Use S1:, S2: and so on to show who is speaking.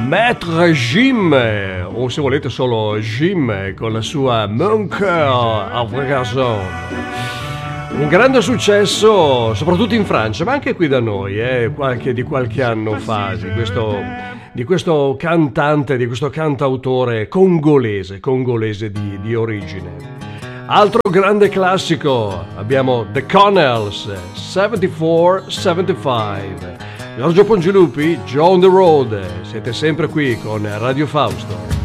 S1: Maître Jim, o se volete solo Jim, con la sua Mon Cœur a vrai garçon. Un grande successo soprattutto in Francia, ma anche qui da noi, di qualche anno fa, di questo cantante, di questo cantautore congolese di origine. Altro grande classico, abbiamo The Connells, 74-75. Giorgio Pongilupi, Joe on the Road, siete sempre qui con Radio Fausto.